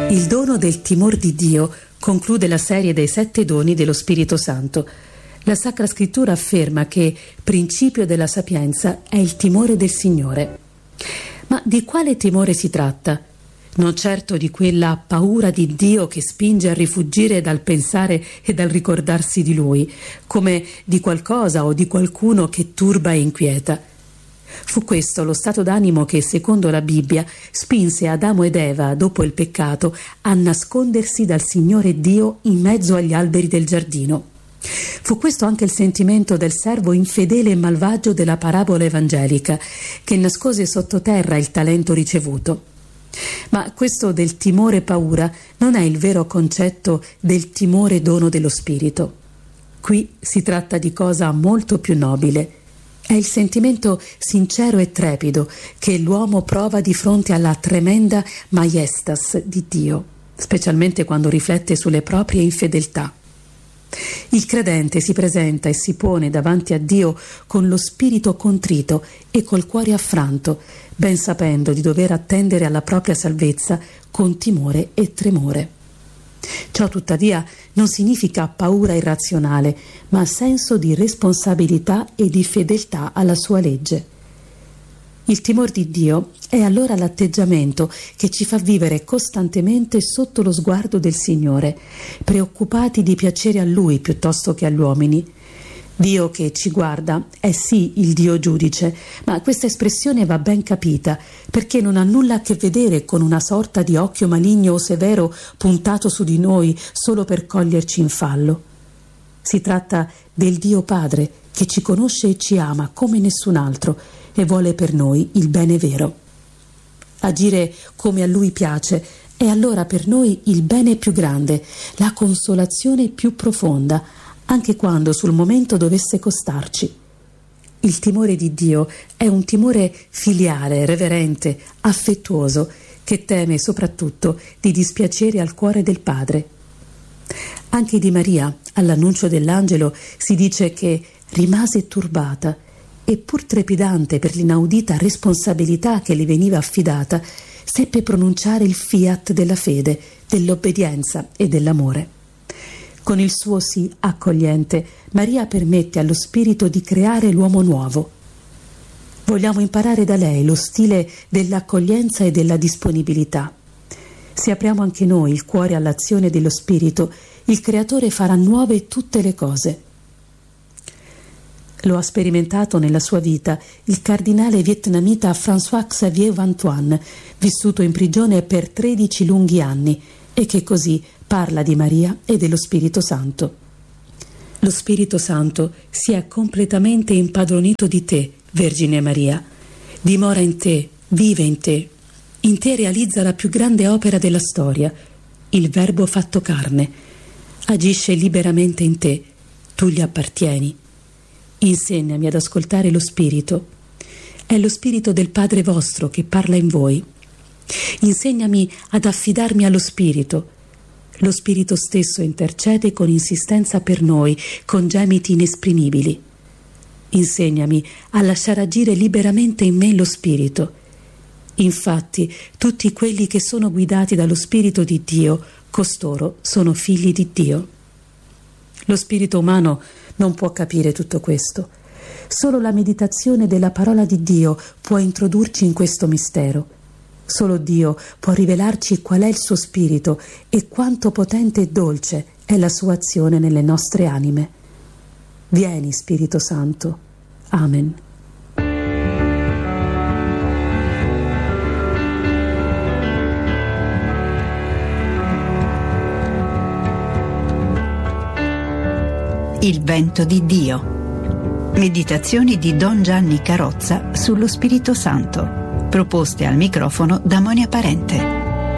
Il dono del timor di Dio conclude la serie dei 7 doni dello Spirito Santo. La Sacra Scrittura afferma che principio della sapienza è il timore del Signore. Ma di quale timore si tratta? Non certo di quella paura di Dio che spinge a rifuggire dal pensare e dal ricordarsi di Lui, come di qualcosa o di qualcuno che turba e inquieta. Fu questo lo stato d'animo che, secondo la Bibbia, spinse Adamo ed Eva, dopo il peccato, a nascondersi dal Signore Dio in mezzo agli alberi del giardino. Fu questo anche il sentimento del servo infedele e malvagio della parabola evangelica, che nascose sottoterra il talento ricevuto. Ma questo del timore paura non è il vero concetto del timore dono dello Spirito. Qui si tratta di cosa molto più nobile. È il sentimento sincero e trepido che l'uomo prova di fronte alla tremenda majestas di Dio, specialmente quando riflette sulle proprie infedeltà. Il credente si presenta e si pone davanti a Dio con lo spirito contrito e col cuore affranto, ben sapendo di dover attendere alla propria salvezza con timore e tremore. Ciò tuttavia non significa paura irrazionale, ma senso di responsabilità e di fedeltà alla sua legge. Il timore di Dio è allora l'atteggiamento che ci fa vivere costantemente sotto lo sguardo del Signore, preoccupati di piacere a Lui piuttosto che agli uomini. Dio che ci guarda è sì il Dio giudice, ma questa espressione va ben capita, perché non ha nulla a che vedere con una sorta di occhio maligno o severo puntato su di noi solo per coglierci in fallo. Si tratta del Dio Padre che ci conosce e ci ama come nessun altro e vuole per noi il bene vero. Agire come a Lui piace è allora per noi il bene più grande, la consolazione più profonda, anche quando sul momento dovesse costarci. Il timore di Dio è un timore filiale, reverente, affettuoso, che teme soprattutto di dispiacere al cuore del Padre. Anche di Maria, all'annuncio dell'angelo, si dice che rimase turbata e, pur trepidante per l'inaudita responsabilità che le veniva affidata, seppe pronunciare il fiat della fede, dell'obbedienza e dell'amore. Con il suo sì accogliente, Maria permette allo Spirito di creare l'uomo nuovo. Vogliamo imparare da lei lo stile dell'accoglienza e della disponibilità. Se apriamo anche noi il cuore all'azione dello Spirito, il Creatore farà nuove tutte le cose. Lo ha sperimentato nella sua vita il cardinale vietnamita François-Xavier Van Thuan, vissuto in prigione per 13 lunghi anni, e che così parla di Maria e dello Spirito Santo. Lo Spirito Santo si è completamente impadronito di te, Vergine Maria. Dimora in te, vive in te realizza la più grande opera della storia, il Verbo fatto carne. Agisce liberamente in te, tu gli appartieni. Insegnami ad ascoltare lo Spirito. È lo Spirito del Padre vostro che parla in voi. Insegnami ad affidarmi allo Spirito. Lo Spirito stesso intercede con insistenza per noi, con gemiti inesprimibili. Insegnami a lasciare agire liberamente in me lo Spirito. Infatti, tutti quelli che sono guidati dallo Spirito di Dio, costoro sono figli di Dio. Lo spirito umano non può capire tutto questo. Solo la meditazione della parola di Dio può introdurci in questo mistero. Solo Dio può rivelarci qual è il suo spirito e quanto potente e dolce è la sua azione nelle nostre anime. Vieni, Spirito Santo. Amen. Il vento di Dio. Meditazioni di Don Gianni Carrozza sullo Spirito Santo, proposte al microfono da Monia Parente.